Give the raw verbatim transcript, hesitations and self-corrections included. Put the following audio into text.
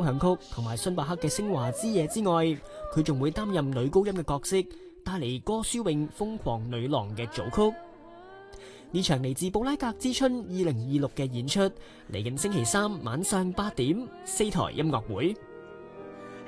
響曲同埋遜伯克嘅《升華之夜》之外，佢仲會擔任女高音嘅角色，帶嚟歌書詠《瘋狂女郎》嘅組曲。呢場嚟自布拉格之春二零二六嘅演出，嚟緊星期三晚上八點，四台音樂會。